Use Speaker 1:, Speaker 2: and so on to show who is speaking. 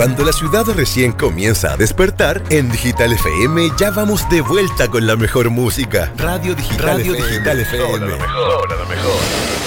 Speaker 1: Cuando la ciudad recién comienza a despertar, en Digital FM ya vamos de vuelta con la mejor música. Radio Digital FM.
Speaker 2: Todo lo mejor.